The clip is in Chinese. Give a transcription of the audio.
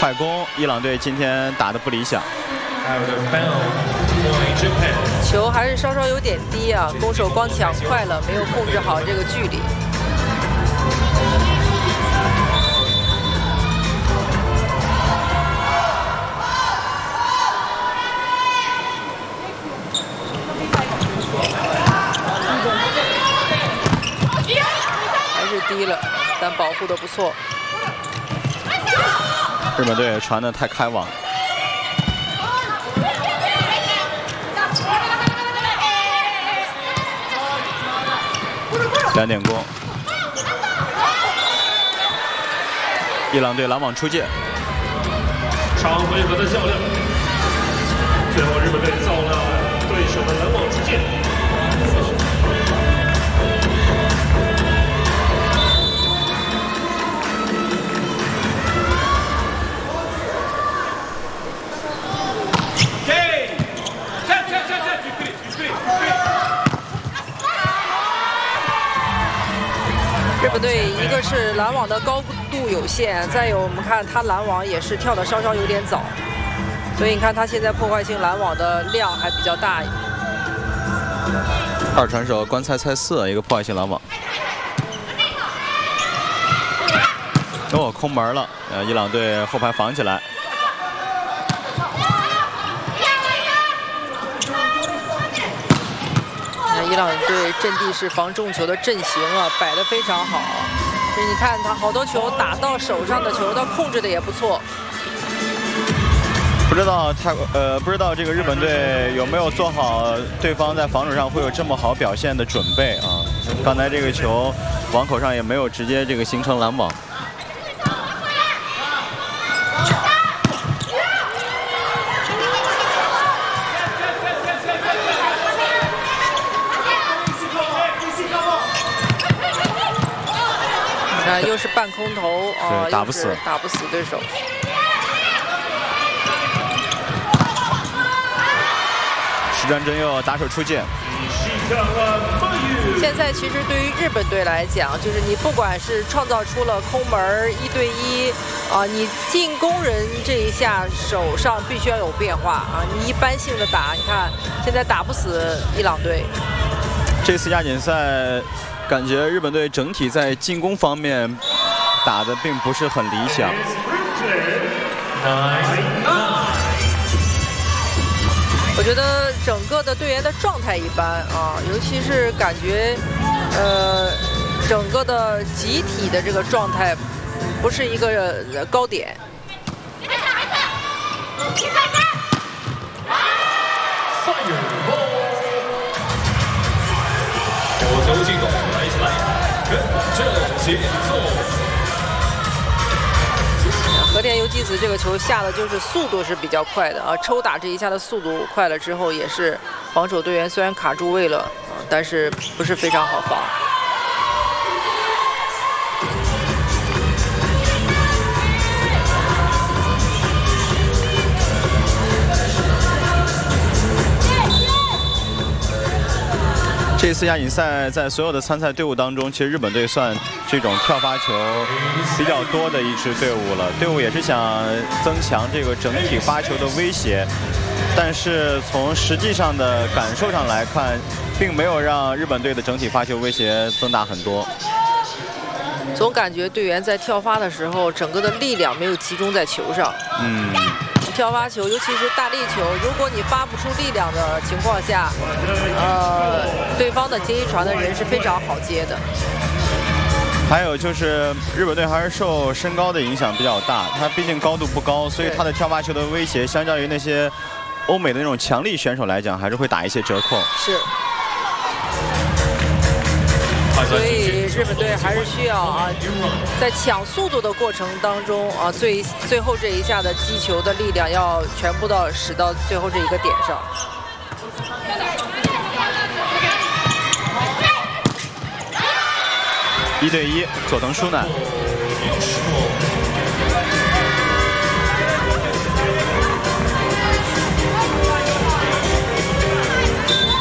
快攻，伊朗队今天打得不理想。 球还是稍稍有点低啊，攻手光抢快了，没有控制好这个距离。还是低了，但保护得不错。 日本队传得太开网。 2点攻，伊朗队拦网出界。 上回合的较量，最后日本队遭了对手的拦网出界。 日本队一个是拦网的高度有限，再有我们看他拦网也是跳的稍稍有点早，所以你看他现在破坏性拦网的量还比较大。 二传手关猜4，一个破坏性拦网。哦，空门了，伊朗队后排防起来。 伊朗队阵地式防重球的阵型啊，摆得非常好。所以你看他好多球打到手上的球，他控制的也不错。 不知道这个日本队有没有做好对方在防守上会有这么好表现的准备啊？刚才这个球网口上也没有直接这个形成拦网。 又是半空投啊， 打不死对手。 石川真佑打手出界。 现在其实对于日本队来讲，就是你不管是创造出了空门1对1啊，你进攻人这一下手上必须要有变化啊，你一般性的打，你看现在打不死伊朗队。 这次亚锦赛。 感觉日本队整体在进攻方面打得并不是很理想。 我觉得整个的队员的状态一般啊，尤其是感觉整个的集体的这个状态不是一个高点。 火球进攻，来起来，跟着节奏。 和田由纪子这个球下的就是速度是比较快的啊，抽打这一下的速度快了之后，也是防守队员虽然卡住位了啊，但是不是非常好防。 这次亚锦赛在所有的参赛队伍当中，其实日本队算这种跳发球比较多的一支队伍了。队伍也是想增强这个整体发球的威胁，但是从实际上的感受上来看，并没有让日本队的整体发球威胁增大很多。 总感觉队员在跳发的时候，整个的力量没有集中在球上。跳发球，尤其是大力球，如果你发不出力量的情况下，对方的接一传的人是非常好接的。 还有就是日本队还是受身高的影响比较大，他毕竟高度不高，所以他的跳发球的威胁，相较于那些欧美的那种强力选手来讲，还是会打一些折扣。 是。 所以日本队还是需要啊，在抢速度的过程当中啊，最后这一下的击球的力量要全部使到最后这一个点上。 1对1，佐藤舒乃。